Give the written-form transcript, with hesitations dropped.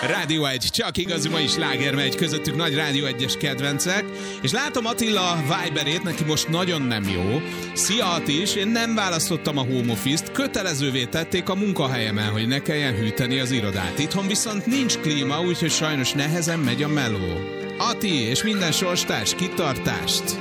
Rádió 1, csak igazi mai sláger megy, közöttük nagy Rádió 1-es kedvencek, és látom Attila Viberét, neki most nagyon nem jó. Szia Attis, én nem választottam a home office-t, kötelezővé tették a munkahelyemen, hogy ne kelljen hűteni az irodát. Itthon viszont nincs klíma, úgyhogy sajnos nehezen megy a meló. Ati, és minden sorstárs kitartást!